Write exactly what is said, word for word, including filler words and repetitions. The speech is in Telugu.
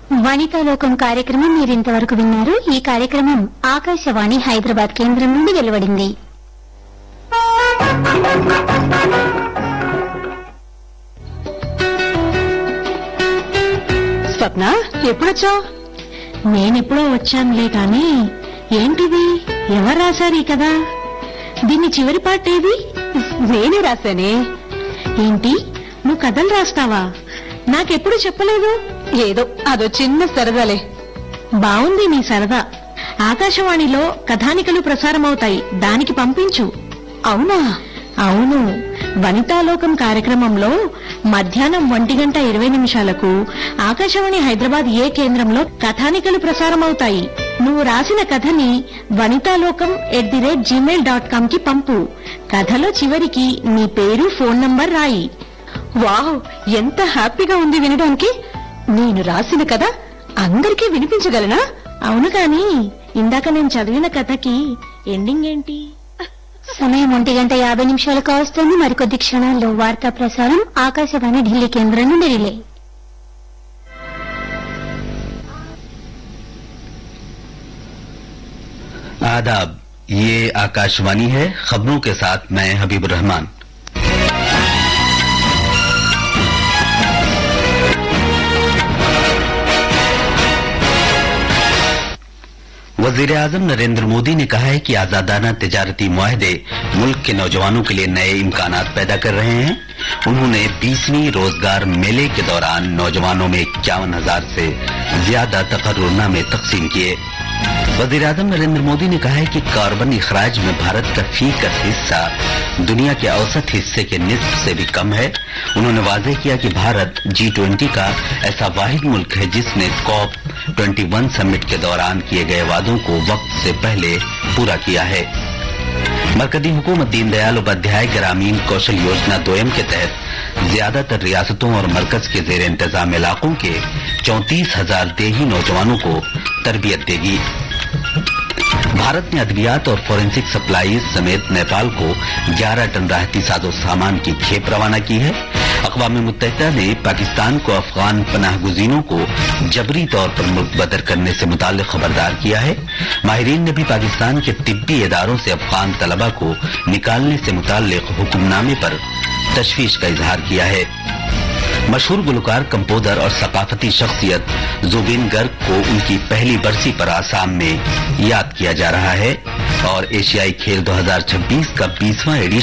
వనితా లోకం కార్యక్రమం మీరింతవరకు విన్నారు. ఈ కార్యక్రమం ఆకాశవాణి హైదరాబాద్ కేంద్రం నుండి వెలువడింది. స్వప్న, ఎప్పుడొచ్చావు? నేనెప్పుడో వచ్చానులే కాని ఏంటిది, ఎవరు రాశారు ఈ కదా? దీన్ని చివరి పార్ట్ ఏది? నేనే రాశానే. ఏంటి, నువ్వు కథలు రాస్తావా? నాకెప్పుడు చెప్పలేదు. ఏదో అదో చిన్న సరదాలే. బావుంది నీ సరదా. ఆకాశవాణిలో కథానికలు ప్రసారమవుతాయి, దానికి పంపించు. అవునా? అవును. వనితాలోకం కార్యక్రమంలో మధ్యాహ్నం ఒంటి గంట ఇరవై నిమిషాలకు ఆకాశవాణి హైదరాబాద్ ఏ కేంద్రంలో కథానికలు ప్రసారమవుతాయి. నువ్వు రాసిన కథని వనితాలోకం at the rate Gmail dot com కి పంపు. కథలో చివరికి నీ పేరు, ఫోన్ నంబర్ రాయి. వావ్, ఎంత హ్యాపీగా ఉంది వినడానికి. నేను రాసిన కథ అందరికీ వినిపించగలనా? అవును కాని ఇందాక నేను చదివిన కథకి ఎండింగ్ ఏంటి? సమయం ఒంటి గంట యాభై నిమిషాలు కావస్తోంది. మరికొద్ది క్షణాల్లో వార్తా ప్రసారం ఆకాశవాణి ఢిల్లీ కేంద్రం నుండి రిలే. आदाब, ये आकाशवाणी है। खबरों के साथ मैं हबीबुर रहमान। वजीर आजम नरेंद्र मोदी ने कहा है कि आजादाना तिजारती मुआहदे मुल्क के नौजवानों के लिए नए इम्कानात पैदा कर रहे हैं। उन्होंने बीसवीं रोजगार मेले के दौरान नौजवानों में इक्यावन हजार से ज्यादा तकर्रुरनामे तकसीम किए। वजीर आजम नरेंद्र मोदी ने कहा है कि कार्बन इखराज में भारत का फीसद हिस्सा दुनिया के औसत हिस्से के निस्फ से भी कम है। उन्होंने वाज़ेह किया कि भारत जी ट्वेंटी का ऐसा वाहिद मुल्क है जिसने कॉप ट्वेंटी वन समिट के दौरान किए गए वादों को वक्त से पहले पूरा किया है। मरकजी हुकूमत दीनदयाल उपाध्याय ग्रामीण कौशल योजना दोयम के तहत ज्यादातर रियासतों और मरकज के जेर इंतजाम इलाकों के चौंतीस हजार देही नौजवानों को तरबियत देगी। भारत ने अद्वियात और फोरेंसिक सप्लाईज समेत नेपाल को ग्यारह टन राहती साजो सामान की खेप रवाना की है। अक़वाम मुत्तहिदा ने पाकिस्तान को अफगान पनाहगुज़ीनों को जबरी तौर पर मुल्क बदर करने से मुताल्लिक़ खबरदार किया है। माहिरीन ने भी पाकिस्तान के तिब्बी इदारों से अफगान तलबा को निकालने से मुताल्लिक़ हुक्मनामे पर तशवीश का इजहार किया है। मशहूर गुलकार, कंपोजर और सकाफती शख्सियत जुबिन गर्ग को उनकी पहली बरसी पर आसाम में याद किया जा रहा है और एशियाई खेल दो हजार छब्बीस का बीसवां एडिशन